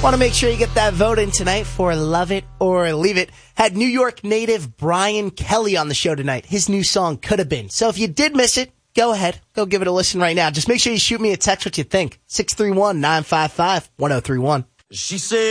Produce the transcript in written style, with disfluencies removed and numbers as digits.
Want to make sure you get that vote in tonight for Love It or Leave It. Had New York native Brian Kelly on the show tonight. His new song, Could Have Been. So if you did miss it, go ahead. Go give it a listen right now. Just make sure you shoot me a text what you think. 631-955-1031. She said